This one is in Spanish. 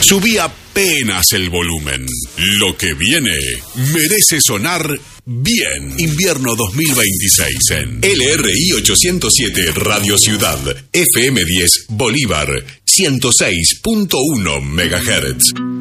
Subí apenas el volumen. Lo que viene merece sonar bien. Invierno 2026 en LRI 807 Radio Ciudad, FM 10 Bolívar, 106.1 MHz.